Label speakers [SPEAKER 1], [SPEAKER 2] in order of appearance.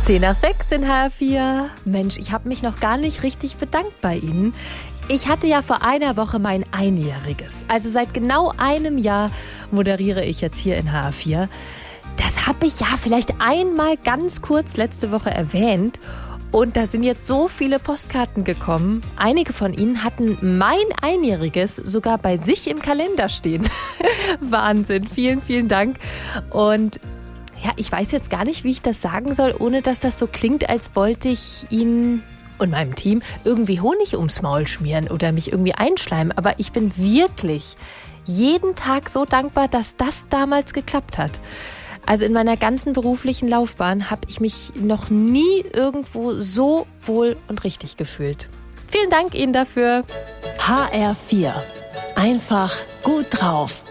[SPEAKER 1] 10:06 in HR4. Mensch, ich habe mich noch gar nicht richtig bedankt bei Ihnen. Ich hatte ja vor einer Woche mein Einjähriges. Also seit genau einem Jahr moderiere ich jetzt hier in HR4. Das habe ich ja vielleicht einmal ganz kurz letzte Woche erwähnt. Und da sind jetzt so viele Postkarten gekommen. Einige von Ihnen hatten mein Einjähriges sogar bei sich im Kalender stehen. Wahnsinn, vielen, vielen Dank. Und ja, ich weiß jetzt gar nicht, wie ich das sagen soll, ohne dass das so klingt, als wollte ich Ihnen und meinem Team irgendwie Honig ums Maul schmieren oder mich irgendwie einschleimen. Aber ich bin wirklich jeden Tag so dankbar, dass das damals geklappt hat. Also in meiner ganzen beruflichen Laufbahn habe ich mich noch nie irgendwo so wohl und richtig gefühlt. Vielen Dank Ihnen dafür.
[SPEAKER 2] HR4. Einfach gut drauf.